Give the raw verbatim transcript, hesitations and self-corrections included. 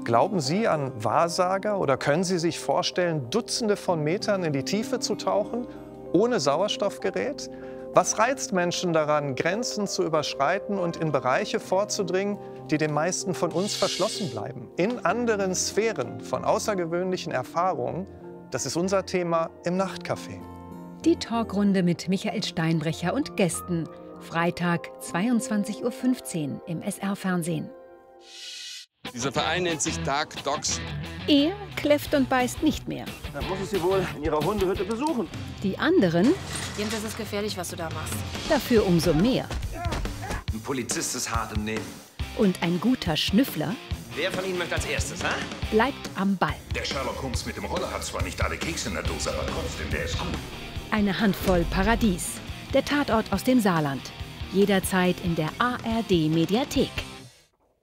Glauben Sie an Wahrsager oder können Sie sich vorstellen, Dutzende von Metern in die Tiefe zu tauchen, ohne Sauerstoffgerät? Was reizt Menschen daran, Grenzen zu überschreiten und in Bereiche vorzudringen, die den meisten von uns verschlossen bleiben? In anderen Sphären von außergewöhnlichen Erfahrungen, das ist unser Thema im Nachtcafé. Die Talkrunde mit Michael Steinbrecher und Gästen. Freitag, zweiundzwanzig Uhr fünfzehn im S R-Fernsehen. Dieser Verein nennt sich Dark Dogs. Er kläfft und beißt nicht mehr. Dann muss ich Sie wohl in Ihrer Hundehütte besuchen. Die anderen Jens, das ist gefährlich, was du da machst. dafür umso mehr. Ein Polizist ist hart im Nehmen. Und ein guter Schnüffler Wer von Ihnen möchte als erstes, ha? bleibt am Ball. Der Sherlock Holmes mit dem Roller hat zwar nicht alle Kekse in der Dose, aber trotzdem, der ist gut. Eine Handvoll Paradies. Der Tatort aus dem Saarland. Jederzeit in der A R D-Mediathek.